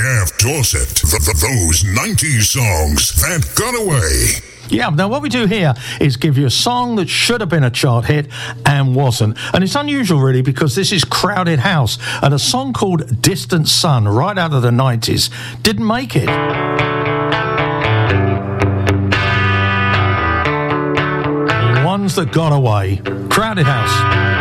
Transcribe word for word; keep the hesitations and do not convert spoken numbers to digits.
Jeff Dorset. The, the, those nineties songs that got away. Yeah, now what we do here is give you a song that should have been a chart hit and wasn't. And it's unusual, really, because this is Crowded House, and a song called Distant Sun, right out of the nineties, didn't make it. Ones that got away. Crowded House.